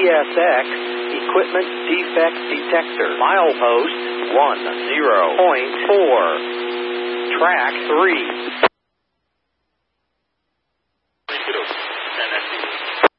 CSX Equipment Defect Detector. Milepost 10.4. Track 3.